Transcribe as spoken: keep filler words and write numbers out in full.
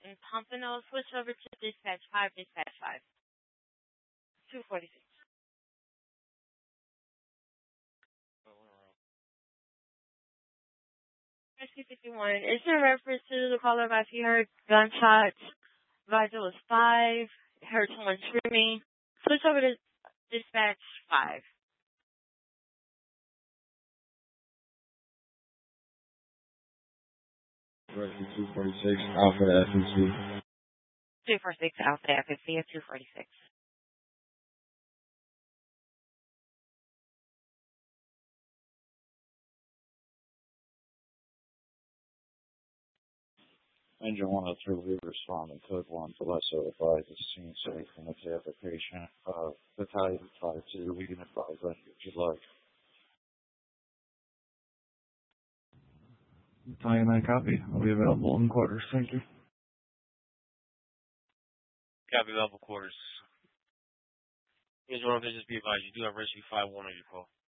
in Pompano. Switch over to dispatch five, dispatch five. two forty-six. Rescue fifty-one. Is in reference to the caller advice he heard gunshots. Vigil is five. Heard someone screaming. Switch over to dispatch five. Rescue two forty-six, Alpha F M C. two forty-six, Alpha F M C at two forty-six. Engine one oh three, we respond in code one to lesser advise the scene safe and the care of the patient. Uh, battalion five two, we can advise that if you'd like. Battalion nine copy. I'll be available in quarters. Thank you. Copy level quarters. Here's one of just be advised. You do have rescue five one on your call.